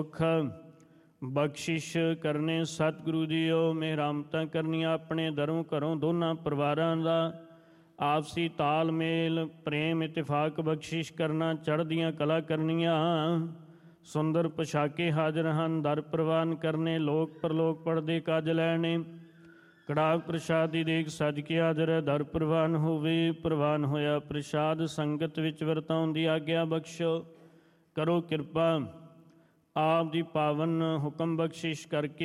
ਬਖਸ਼ਿਸ਼ ਕਰਨੇ ਸਤਿਗੁਰੂ ਜੀਓ, ਮਿਹਰਾਮਤਾਂ ਕਰਨੀਆਂ ਆਪਣੇ ਧਰਮ ਘਰੋਂ ਦੋਨਾਂ ਪਰਿਵਾਰਾਂ ਦਾ, ਆਪਸੀ ਤਾਲਮੇਲ ਪ੍ਰੇਮ ਇਤਫਾਕ ਬਖਸ਼ਿਸ਼ ਕਰਨਾ, ਚੜ੍ਹਦੀਆਂ ਕਲਾ ਕਰਨੀਆਂ। ਸੁੰਦਰ ਪੁਸ਼ਾਕੇ ਹਾਜ਼ਰ ਹਨ, ਦਰ ਪ੍ਰਵਾਨ ਕਰਨੇ, ਲੋਕ ਪਰਲੋਕ ਪੜ੍ਹਦੇ ਕਾਜ ਲੈਣੇ। ਕੜਾਹ ਪ੍ਰਸ਼ਾਦ ਦੀ ਦੇਗ ਸਜ ਕੇ ਹਾਜ਼ਰ ਹੈ, ਦਰ ਪ੍ਰਵਾਨ ਹੋਵੇ। ਪ੍ਰਵਾਨ ਹੋਇਆ ਪ੍ਰਸ਼ਾਦ ਸੰਗਤ ਵਿੱਚ ਵਰਤਾਉਣ ਦੀ ਆਗਿਆ ਬਖਸ਼ੋ। ਕਰੋ ਕਿਰਪਾ ਆਪ ਦੀ ਪਾਵਨ ਹੁਕਮ ਬਖਸ਼ਿਸ਼ ਕਰਕੇ